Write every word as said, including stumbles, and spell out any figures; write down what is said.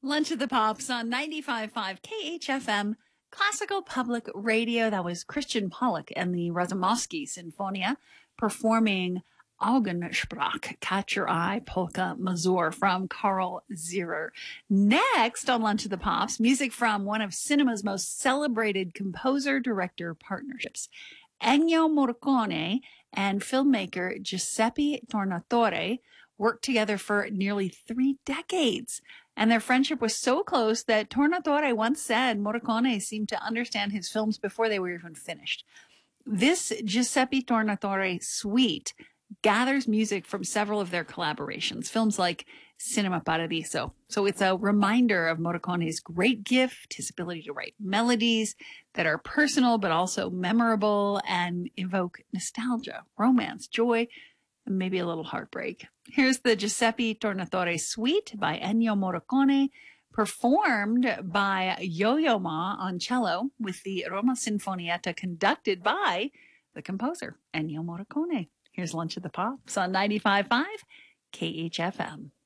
Lunch of the Pops on ninety-five point five K H F M, Classical Public Radio. That was Christian Pollock and the Razumovsky Sinfonia performing Augensprach, Catch Your Eye, Polka Mazur from Carl Zierer. Next on Lunch of the Pops, music from one of cinema's most celebrated composer-director partnerships. Ennio Morricone and filmmaker Giuseppe Tornatore worked together for nearly three decades. And their friendship was so close that Tornatore once said Morricone seemed to understand his films before they were even finished. This Giuseppe Tornatore suite gathers music from several of their collaborations, films like Cinema Paradiso. So it's a reminder of Morricone's great gift, his ability to write melodies that are personal but also memorable and evoke nostalgia, romance, joy, and maybe a little heartbreak. Here's the Giuseppe Tornatore Suite by Ennio Morricone, performed by Yo-Yo Ma on cello with the Roma Sinfonietta, conducted by the composer, Ennio Morricone. Here's Lunch of the Pops on ninety-five point five K H F M.